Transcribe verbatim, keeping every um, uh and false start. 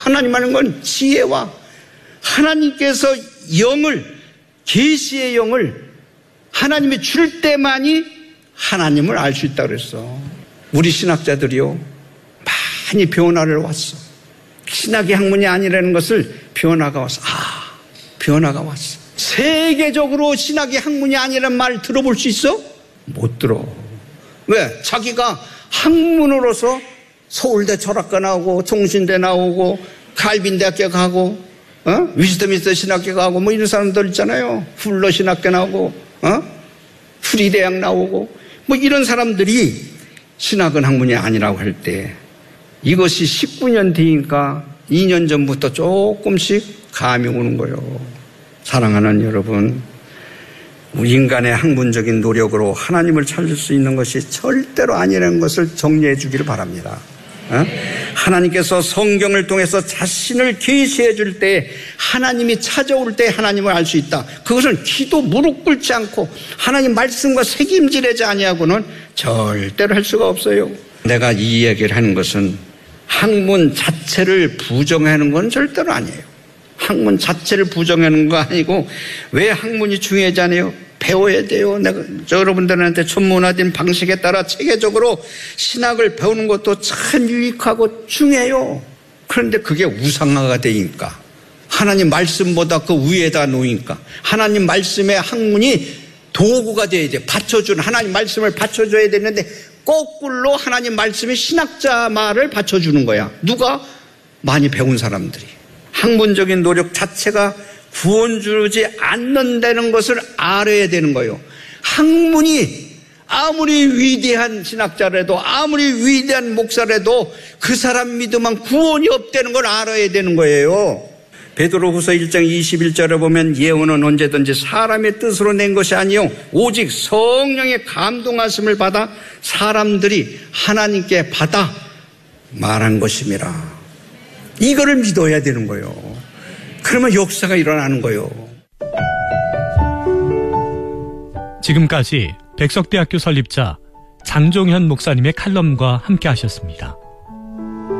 하나님 하는 건 지혜와 하나님께서 영을, 계시의 영을 하나님이 줄 때만이 하나님을 알 수 있다고 그랬어. 우리 신학자들이요, 많이 변화를 왔어. 신학의 학문이 아니라는 것을 변화가 왔어. 아, 변화가 왔어. 세계적으로 신학의 학문이 아니라는 말 들어볼 수 있어? 못 들어. 왜? 자기가 학문으로서 서울대 철학과 나오고 종신대 나오고 칼빈대학교 가고 어? 위스터민스터 신학교 가고 뭐 이런 사람들 있잖아요. 훌러 신학교 나오고 어? 프리대학 나오고 뭐 이런 사람들이 신학은 학문이 아니라고 할 때 이것이 십구 년 뒤니까 이 년 전부터 조금씩 감이 오는 거예요. 사랑하는 여러분, 인간의 학문적인 노력으로 하나님을 찾을 수 있는 것이 절대로 아니라는 것을 정리해 주기를 바랍니다. 어? 하나님께서 성경을 통해서 자신을 계시해 줄 때, 하나님이 찾아올 때 하나님을 알 수 있다. 그것은 기도 무릎 꿇지 않고 하나님 말씀과 책임지려지 아니하고는 절대로 할 수가 없어요. 내가 이 이야기를 하는 것은 학문 자체를 부정하는 건 절대로 아니에요. 학문 자체를 부정하는 거 아니고, 왜 학문이 중요하잖아요. 배워야 돼요. 내가 여러분들한테 천문화된 방식에 따라 체계적으로 신학을 배우는 것도 참 유익하고 중요해요. 그런데 그게 우상화가 되니까, 하나님 말씀보다 그 위에다 놓으니까, 하나님 말씀의 학문이 도구가 돼야 돼. 받쳐주는, 하나님 말씀을 받쳐줘야 되는데 거꾸로 하나님 말씀의 신학자 말을 받쳐주는 거야. 누가? 많이 배운 사람들이. 학문적인 노력 자체가 구원 주지 않는다는 것을 알아야 되는 거예요. 학문이 아무리 위대한 신학자라도, 아무리 위대한 목사라도 그 사람 믿으면 구원이 없다는 걸 알아야 되는 거예요. 베드로후서 일 장 이십일 절에 보면 예언은 언제든지 사람의 뜻으로 낸 것이 아니요 오직 성령의 감동하심을 받아 사람들이 하나님께 받아 말한 것임이라. 이거를 믿어야 되는 거예요. 그러면 역사가 일어나는 거예요. 지금까지 백석대학교 설립자 장종현 목사님의 칼럼과 함께 하셨습니다.